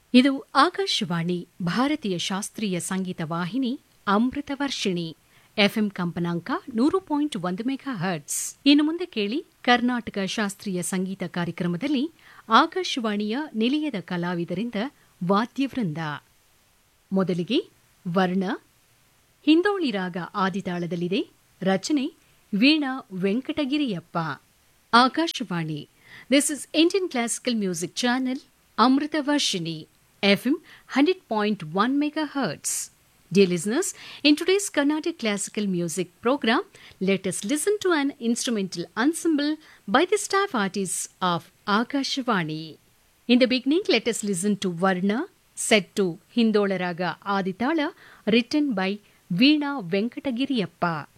ಇದು ಆಕಾಶವಾಣಿ ಭಾರತೀಯ ಶಾಸ್ತ್ರೀಯ ಸಂಗೀತ ವಾಹಿನಿ ಅಮೃತವರ್ಷಿಣಿ ಎಫ್ಎಂ ಕಂಪನಾಂಕ 100.1 ಮೆಗಾ ಹರ್ಟ್ಸ್. ಇನ್ನು ಮುಂದೆ ಕೇಳಿ ಕರ್ನಾಟಕ ಶಾಸ್ತ್ರೀಯ ಸಂಗೀತ ಕಾರ್ಯಕ್ರಮದಲ್ಲಿ ಆಕಾಶವಾಣಿಯ ನಿಲಯದ ಕಲಾವಿದರಿಂದ ವಾದ್ಯವೃಂದ. ಮೊದಲಿಗೆ ವರ್ಣ ಹಿಂದೋಳಿ ರಾಗ ಆದಿತಾಳದಲ್ಲಿದೆ. ರಚನೆ Veena Venkatagiriyappa. Akashvani. This is Indian classical music channel Amritavarshini FM 100.1 megahertz. Dear listeners, in today's Carnatic classical music program, let us listen to an instrumental ensemble by the staff artists of Akashvani. In the beginning, let us listen to Varna, set to Hindola Raga Aditala, written by Veena Venkatagiriyappa.